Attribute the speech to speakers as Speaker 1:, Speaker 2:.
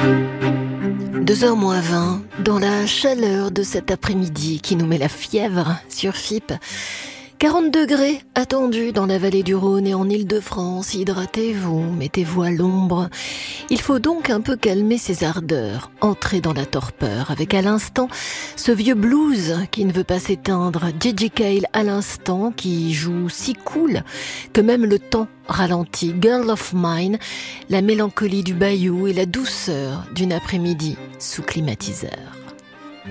Speaker 1: 2h moins 20, dans la chaleur de cet après-midi qui nous met la fièvre sur FIP. 40 degrés attendus dans la vallée du Rhône et en Île-de-France. Hydratez-vous, mettez-vous à l'ombre. Il faut donc un peu calmer ses ardeurs, entrer dans la torpeur, avec à l'instant ce vieux blues qui ne veut pas s'éteindre. Gigi Cale à l'instant, qui joue si cool que même le temps ralentit. Girl of Mine, la mélancolie du bayou et la douceur d'une après-midi sous climatiseur.